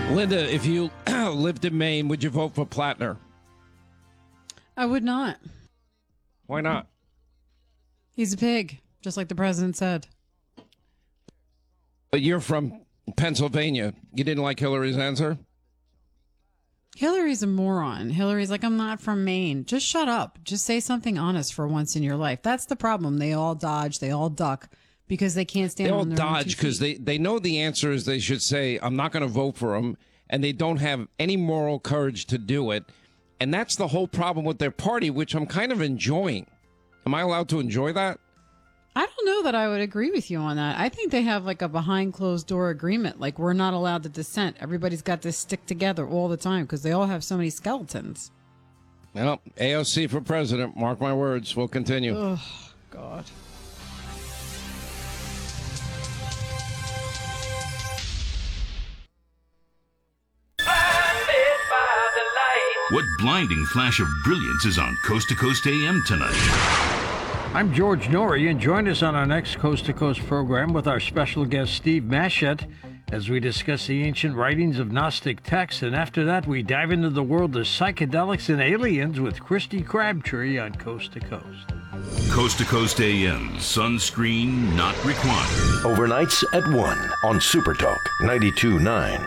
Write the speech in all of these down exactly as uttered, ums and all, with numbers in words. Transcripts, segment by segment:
Linda, if you lived in Maine, would you vote for Plattner? I would not. Why not? He's a pig, just like the president said. But you're from Pennsylvania. You didn't like Hillary's answer? Hillary's a moron. Hillary's like, I'm not from Maine. Just shut up. Just say something honest for once in your life. That's the problem. They all dodge. They all duck because they can't stand They all on their own dodge two because feet. they, they know the answer is they should say, I'm not going to vote for him, and they don't have any moral courage to do it. And that's the whole problem with their party, which I'm kind of enjoying. Am I allowed to enjoy that? I don't know that I would agree with you on that. I think they have like a behind closed door agreement. Like, we're not allowed to dissent. Everybody's got to stick together all the time because they all have so many skeletons. Well, A O C for president. Mark my words. We'll continue. Oh, God. What blinding flash of brilliance is on Coast to Coast A M tonight? I'm George Norrie, and join us on our next Coast to Coast program with our special guest Steve Mashett as we discuss the ancient writings of Gnostic texts. And after that, we dive into the world of psychedelics and aliens with Christy Crabtree on Coast to Coast. Coast to Coast A M, sunscreen not required. Overnights at one on Super Talk ninety-two point nine.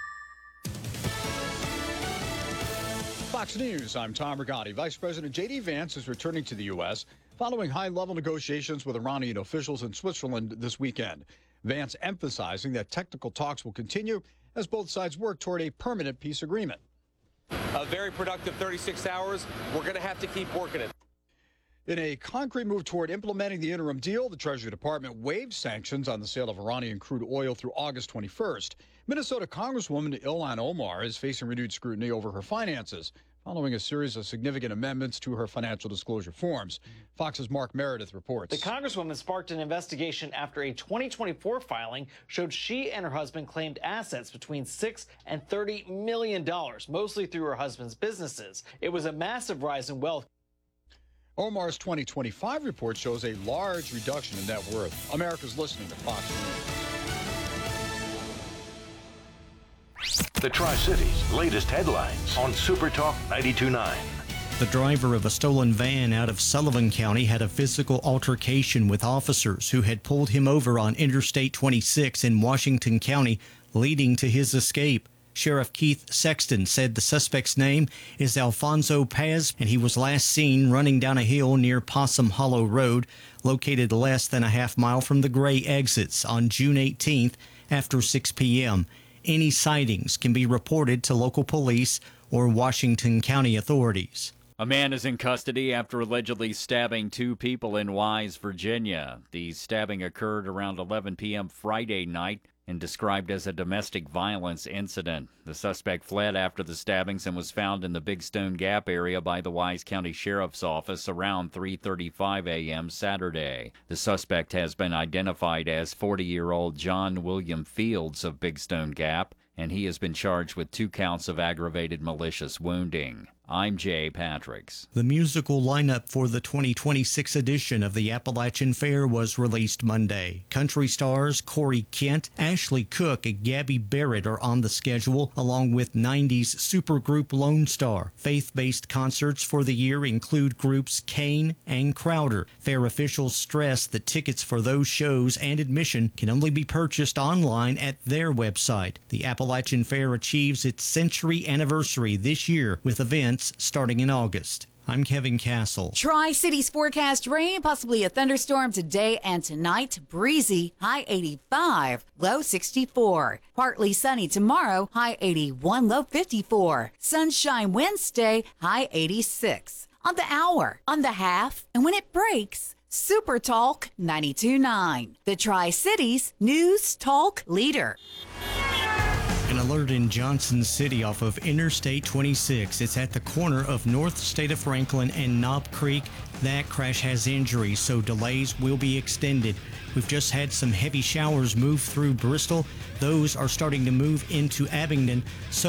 Fox News, I'm Tom Rigotti. Vice President J D. Vance is returning to the U S following high-level negotiations with Iranian officials in Switzerland this weekend. Vance emphasizing that technical talks will continue as both sides work toward a permanent peace agreement. A very productive thirty-six hours. We're going to have to keep working it. In a concrete move toward implementing the interim deal, the Treasury Department waived sanctions on the sale of Iranian crude oil through August twenty-first. Minnesota Congresswoman Ilhan Omar is facing renewed scrutiny over her finances following a series of significant amendments to her financial disclosure forms. Fox's Mark Meredith reports. The Congresswoman sparked an investigation after a twenty twenty-four filing showed she and her husband claimed assets between six and thirty million dollars, mostly through her husband's businesses. It was a massive rise in wealth. Omar's twenty twenty-five report shows a large reduction in net worth. America's listening to Fox News. The Tri-Cities' latest headlines on Super Talk ninety-two point nine. The driver of a stolen van out of Sullivan County had a physical altercation with officers who had pulled him over on Interstate twenty-six in Washington County, leading to his escape. Sheriff Keith Sexton said the suspect's name is Alfonso Paz, and he was last seen running down a hill near Possum Hollow Road, located less than a half mile from the Gray exits, on June eighteenth after six p.m. Any sightings can be reported to local police or Washington County authorities. A man is in custody after allegedly stabbing two people in Wise, Virginia. The stabbing occurred around eleven p.m. Friday night and described as a domestic violence incident. The suspect fled after the stabbings and was found in the Big Stone Gap area by the Wise County Sheriff's Office around three thirty-five a.m. Saturday. The suspect has been identified as forty-year-old John William Fields of Big Stone Gap, and he has been charged with two counts of aggravated malicious wounding. I'm Jay Patricks. The musical lineup for the twenty twenty-six edition of the Appalachian Fair was released Monday. Country stars Corey Kent, Ashley Cook, and Gabby Barrett are on the schedule, along with nineties supergroup Lone Star. Faith-based concerts for the year include groups Kane and Crowder. Fair officials stress that tickets for those shows and admission can only be purchased online at their website. The Appalachian Fair achieves its century anniversary this year with events starting in August. I'm Kevin Castle. Tri-Cities forecast rain, possibly a thunderstorm today and tonight. Breezy, high eighty-five, low sixty-four. Partly sunny tomorrow, high eighty-one, low fifty-four. Sunshine Wednesday, high eighty-six. On the hour, on the half, and when it breaks, Super Talk ninety-two point nine. The Tri-Cities News Talk Leader. An alert in Johnson City off of Interstate twenty-six. It's at the corner of North State of Franklin and Knob Creek. That crash has injuries, so delays will be extended. We've just had some heavy showers move through Bristol. Those are starting to move into Abingdon. So